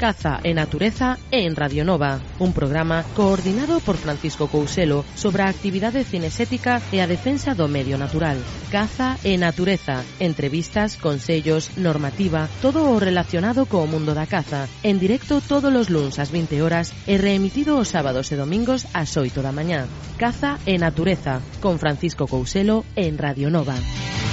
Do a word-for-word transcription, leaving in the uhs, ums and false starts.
Caza e Natureza en Radio Nova, un programa coordinado por Francisco Couselo sobre a actividade cinesética e a defensa do medio natural. Caza e Natureza, entrevistas, consellos, normativa, todo o relacionado co mundo da caza, en directo todos os luns ás vinte horas e reemitido os sábados e domingos ás oito da mañá. Caza e Natureza, con Francisco Couselo en Radio Nova.